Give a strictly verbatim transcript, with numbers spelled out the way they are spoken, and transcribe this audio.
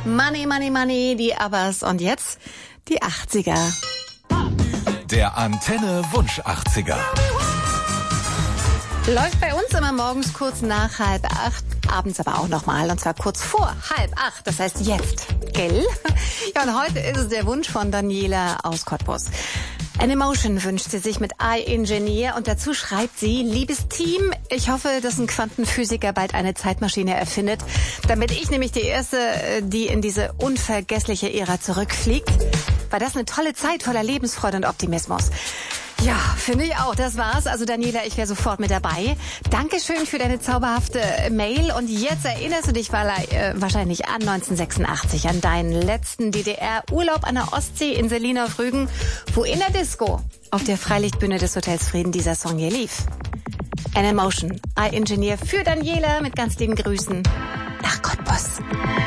Money, Money, Money, die Abbas und jetzt die achtziger. Der Antenne Wunsch achtziger. Läuft bei uns immer morgens kurz nach halb acht, abends aber auch nochmal, und zwar kurz vor halb acht, das heißt jetzt, gell? Ja, und heute ist es der Wunsch von Daniela aus Cottbus. An Emotion wünscht sie sich mit iEngineer und dazu schreibt sie: Liebes Team, ich hoffe, dass ein Quantenphysiker bald eine Zeitmaschine erfindet, damit ich nämlich die erste, die in diese unvergessliche Ära zurückfliegt. War das eine tolle Zeit voller Lebensfreude und Optimismus. Ja, finde ich auch. Das war's. Also Daniela, ich wäre sofort mit dabei. Dankeschön für deine zauberhafte Mail. Und jetzt erinnerst du dich äh, wahrscheinlich an neunzehnhundertsechsundachtzig, an deinen letzten D D R-Urlaub an der Ostseeinsel auf Rügen, wo in der Disco auf der Freilichtbühne des Hotels Frieden dieser Song hier lief. An Emotion, iEngineer für Daniela mit ganz lieben Grüßen nach Cottbus.